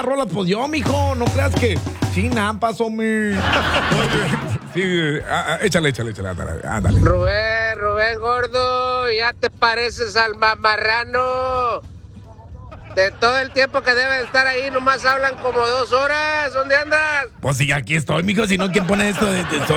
estas rolas, pues yo, mijo, no creas que... Sí, nampas, hombre. Sí, échale, ándale. Rubén gordo, ya te pareces al mamarrano. De todo el tiempo que debe estar ahí, nomás hablan como 2 horas. ¿Dónde andas? Pues sí, aquí estoy, mijo, si no, ¿quién pone esto de